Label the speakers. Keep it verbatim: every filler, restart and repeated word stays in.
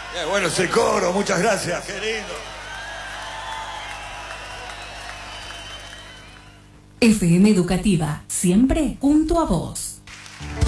Speaker 1: Eh, bueno, ese coro, muchas gracias, qué lindo.
Speaker 2: F M Educativa, siempre junto a vos.